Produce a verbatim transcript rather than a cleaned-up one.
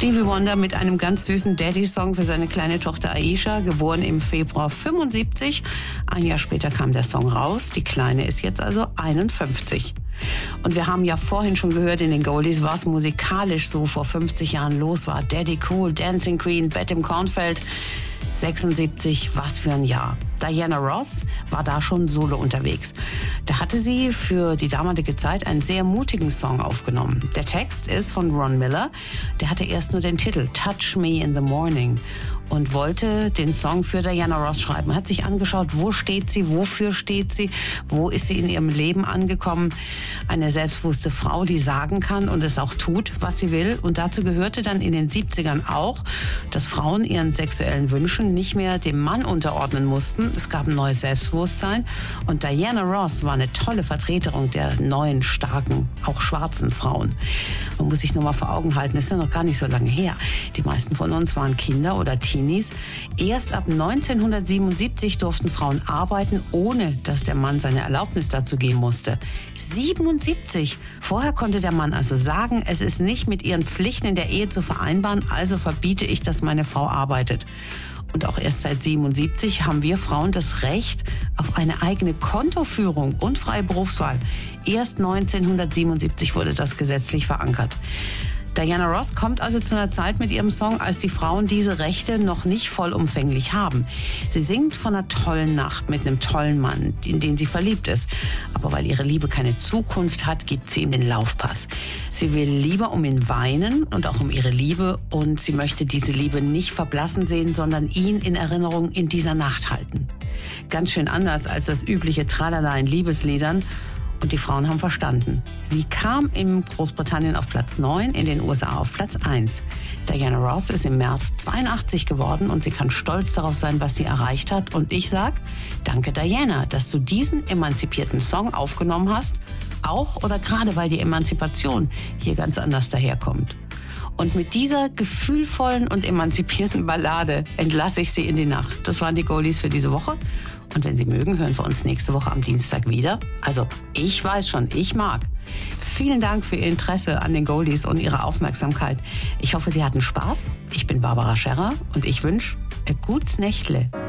Stevie Wonder mit einem ganz süßen Daddy-Song für seine kleine Tochter Aisha, geboren im Februar fünfundsiebzig. Ein Jahr später kam der Song raus. Die Kleine ist jetzt also einundfünfzig. Und wir haben ja vorhin schon gehört in den Goldies, was musikalisch so vor fünfzig Jahren los war. Daddy Cool, Dancing Queen, Bett im Kornfeld. sechsundsiebzig, was für ein Jahr. Diana Ross war da schon solo unterwegs. Da hatte sie für die damalige Zeit einen sehr mutigen Song aufgenommen. Der Text ist von Ron Miller. Der hatte erst nur den Titel Touch Me in the Morning und wollte den Song für Diana Ross schreiben. Hat sich angeschaut, wo steht sie, wofür steht sie, wo ist sie in ihrem Leben angekommen. Eine selbstbewusste Frau, die sagen kann und es auch tut, was sie will. Und dazu gehörte dann in den siebzigern auch, dass Frauen ihren sexuellen Wünschen nicht mehr dem Mann unterordnen mussten. Es gab ein neues Selbstbewusstsein und Diana Ross war eine tolle Vertreterin der neuen, starken, auch schwarzen Frauen. Man muss sich nur mal vor Augen halten, das ist ja noch gar nicht so lange her. Die meisten von uns waren Kinder oder Teenies. Erst ab neunzehnhundertsiebenundsiebzig durften Frauen arbeiten, ohne dass der Mann seine Erlaubnis dazu geben musste. siebenundsiebzig! Vorher konnte der Mann also sagen, es ist nicht mit ihren Pflichten in der Ehe zu vereinbaren, also verbiete ich, dass meine Frau arbeitet. Und auch erst seit siebenundsiebzig haben wir Frauen das Recht auf eine eigene Kontoführung und freie Berufswahl. Erst neunzehnhundertsiebenundsiebzig wurde das gesetzlich verankert. Diana Ross kommt also zu einer Zeit mit ihrem Song, als die Frauen diese Rechte noch nicht vollumfänglich haben. Sie singt von einer tollen Nacht mit einem tollen Mann, in den sie verliebt ist. Aber weil ihre Liebe keine Zukunft hat, gibt sie ihm den Laufpass. Sie will lieber um ihn weinen und auch um ihre Liebe. Und sie möchte diese Liebe nicht verblassen sehen, sondern ihn in Erinnerung in dieser Nacht halten. Ganz schön anders als das übliche Tralala in Liebesliedern. Und die Frauen haben verstanden. Sie kam in Großbritannien auf Platz neun, in den U S A auf Platz eins. Diana Ross ist im März zweiundachtzig geworden und sie kann stolz darauf sein, was sie erreicht hat. Und ich sag, danke Diana, dass du diesen emanzipierten Song aufgenommen hast, auch oder gerade weil die Emanzipation hier ganz anders daherkommt. Und mit dieser gefühlvollen und emanzipierten Ballade entlasse ich Sie in die Nacht. Das waren die Goldies für diese Woche. Und wenn Sie mögen, hören wir uns nächste Woche am Dienstag wieder. Also, ich weiß schon, ich mag. Vielen Dank für Ihr Interesse an den Goldies und Ihre Aufmerksamkeit. Ich hoffe, Sie hatten Spaß. Ich bin Barbara Scherrer und ich wünsche ein gutes Nächtle.